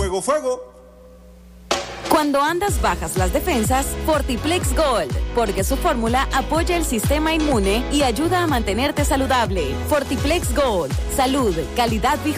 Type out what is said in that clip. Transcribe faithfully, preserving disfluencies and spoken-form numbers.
fuego, fuego. Cuando andas bajas las defensas, Fortiplex Gold, porque su fórmula apoya el sistema inmune y ayuda a mantenerte saludable. Fortiplex Gold, salud, calidad vigente.